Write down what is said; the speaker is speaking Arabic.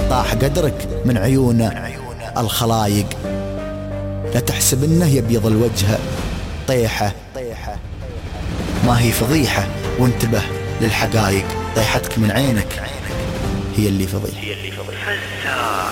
طاح قدرك من عيون الخلايق. لا تحسب انه يبيض الوجه طيحة، ما هي فضيحة، وانتبه للحقائق، طيحتك من عينك هي اللي فضيحة.